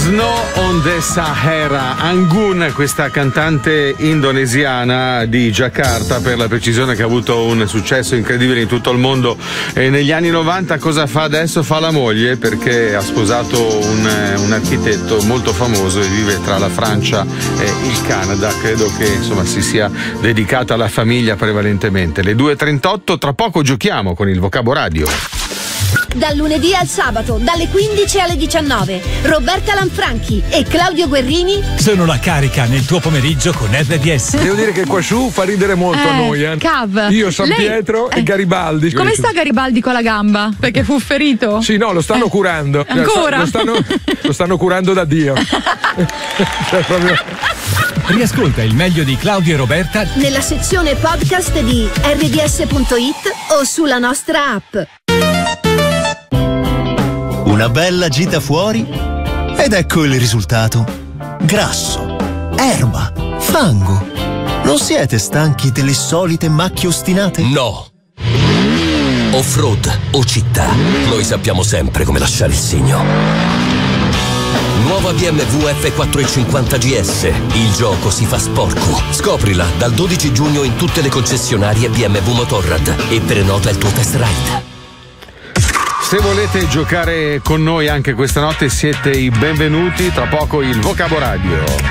Snow on the Sahara. Anggun, questa cantante indonesiana di Giacarta, per la precisione, che ha avuto un successo incredibile in tutto il mondo negli anni 90. Cosa fa adesso? Fa la moglie, perché ha sposato un architetto molto famoso e vive tra la Francia e il Canada. Credo che insomma si sia dedicata alla famiglia prevalentemente. Le 2:38, tra poco giochiamo con il Vocabo Radio. Dal lunedì al sabato, dalle 15 alle 19, Roberta Lanfranchi e Claudio Guerrini sono la carica nel tuo pomeriggio con RDS. Devo dire che qua su fa ridere molto a noi. Cav. Io, San Pietro e Garibaldi. Come sta Garibaldi con la gamba? Perché fu ferito? Sì, no, lo stanno curando. Ancora? Lo stanno curando da Dio. Cioè, proprio... Riascolta il meglio di Claudio e Roberta nella sezione podcast di rds.it o sulla nostra app. Una bella gita fuori ed ecco il risultato. Grasso, erba, fango. Non siete stanchi delle solite macchie ostinate? No. Off-road o città, noi sappiamo sempre come lasciare il segno. Nuova BMW F450 GS. Il gioco si fa sporco. Scoprila dal 12 giugno in tutte le concessionarie BMW Motorrad e prenota il tuo test ride. Se volete giocare con noi anche questa notte siete i benvenuti. Tra poco il Vocabo Radio.